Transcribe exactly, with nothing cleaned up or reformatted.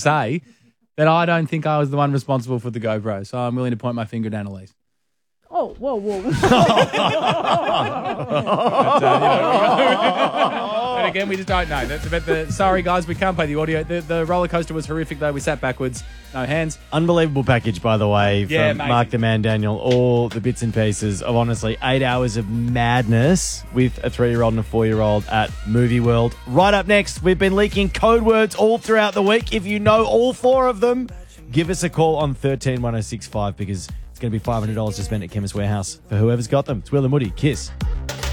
say that I don't think I was the one responsible for the GoPro. So I'm willing to point my finger at Annalise. Oh, whoa, whoa. But, uh, you know, and again, we just don't know. That's about the. Sorry, guys, we can't play the audio. The, the roller coaster was horrific, though. We sat backwards, no hands. Unbelievable package, by the way, from Yeah, amazing. Mark the Man Daniel. All the bits and pieces of honestly eight hours of madness with a three-year-old and a four-year-old at Movie World. Right up next, we've been leaking code words all throughout the week. If you know all four of them, give us a call on one three one oh six five because it's going to be five hundred dollars to spend at Chemist Warehouse for whoever's got them. It's Will and Woody. Kiss.